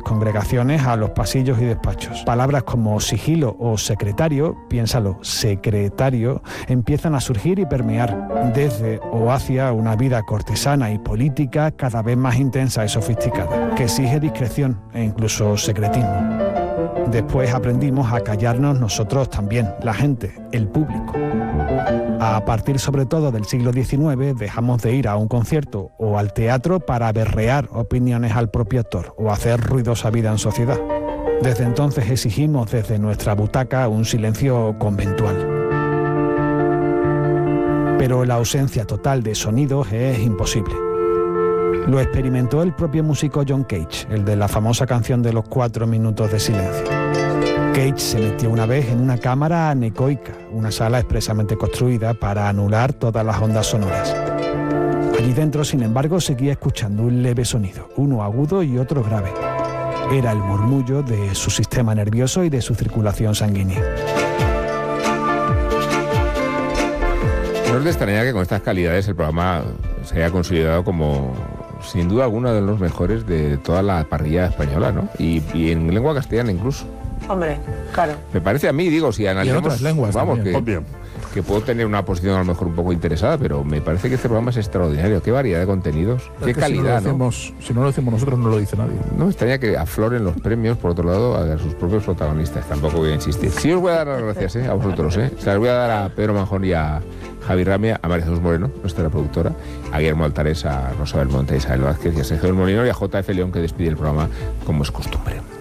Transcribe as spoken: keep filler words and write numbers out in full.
congregaciones a los pasillos y despachos. Palabras como sigilo o secretario, piénsalo, secretario, empiezan a surgir y permear desde o hacia una vida cortesana y política cada vez más intensa y sofisticada, que exige discreción e incluso secretismo. Después aprendimos a callarnos nosotros también, la gente, el público. A partir sobre todo del siglo diecinueve dejamos de ir a un concierto o al teatro para berrear opiniones al propio actor o hacer ruidosa vida en sociedad. Desde entonces exigimos desde nuestra butaca un silencio conventual. Pero la ausencia total de sonidos es imposible. Lo experimentó el propio músico John Cage, el de la famosa canción de los cuatro minutos de silencio. Cage se metió una vez en una cámara anecoica, una sala expresamente construida para anular todas las ondas sonoras. Allí dentro, sin embargo, seguía escuchando un leve sonido, uno agudo y otro grave. Era el murmullo de su sistema nervioso y de su circulación sanguínea. No es de extrañar que con estas calidades el programa se haya considerado como, sin duda alguna, de los mejores de toda la parrilla española, ¿no? Y, y en lengua castellana incluso. Hombre, claro. Me parece a mí, digo, si analizamos... Y en otras lenguas vamos, también. que, que puedo tener una posición a lo mejor un poco interesada, pero me parece que este programa es extraordinario. Qué variedad de contenidos, qué calidad, si no, lo decimos, ¿no? Si no lo decimos nosotros, no lo dice nadie. No me extraña que afloren los premios, por otro lado, a sus propios protagonistas. Tampoco voy a insistir. Sí os voy a dar las gracias, ¿eh? A vosotros, ¿eh? Se las voy a dar a Pedro Manjón y a Javi Ramia, a María Jesús Moreno, nuestra productora, a Guillermo Altares, a Rosa Belmonte, a Isabel Vázquez y a Sergio del Molino y a J F León, que despide el programa como es costumbre.